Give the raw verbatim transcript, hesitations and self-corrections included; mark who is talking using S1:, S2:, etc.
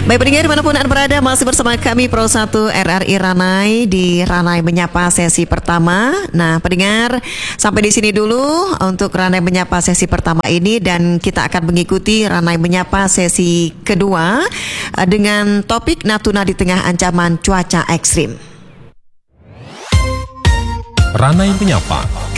S1: Baik pendengar dimanapun Anda berada, masih bersama kami Pro satu R R I Ranai di Ranai Menyapa sesi pertama. Nah pendengar, sampai di sini dulu untuk Ranai Menyapa sesi pertama ini, dan kita akan mengikuti Ranai Menyapa sesi kedua eh, dengan topik Natuna di tengah ancaman cuaca ekstrim.
S2: Ranai Menyapa.